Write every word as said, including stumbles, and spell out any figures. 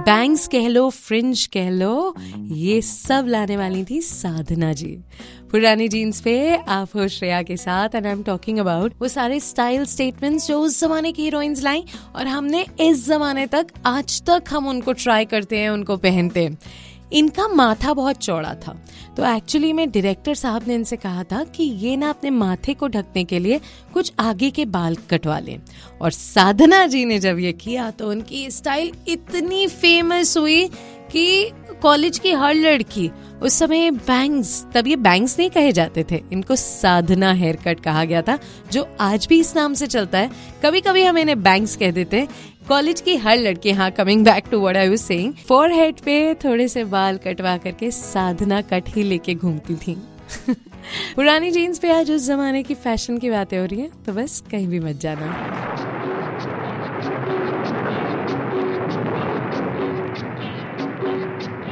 Bangs कह लो, fringe कह लो, ये सब लाने वाली थी साधना जी। पुरानी जीन्स पे आप हो श्रेया के साथ and I am talking about वो सारे स्टाइल स्टेटमेंट्स जो उस जमाने की हीरोइंस लाई और हमने इस जमाने तक आज तक हम उनको ट्राई करते हैं, उनको पहनते हैं। इनका माथा बहुत चौड़ा था, तो एक्चुअली में डायरेक्टर साहब ने इनसे कहा था कि ये ना अपने माथे को ढकने के लिए कुछ आगे के बाल कटवा लें। और साधना जी ने जब ये किया तो उनकी स्टाइल इतनी फेमस हुई कि कॉलेज की हर लड़की उस समय बैंग्स, तब ये बैंग्स नहीं कहे जाते थे, इनको साधना हेयर कट कहा गया था, जो आज भी इस नाम से चलता है। कभी कभी हम इन्हें बैंग्स कह देते हैं। कॉलेज की हर लड़की, हाँ, coming back to what I was saying, forehead पे थोड़े से बाल कटवा करके साधना कट ही लेके घूमती थी। पुरानी जीन्स पे आज उस जमाने की फैशन की बातें हो रही हैं, तो बस कहीं भी मत जाना।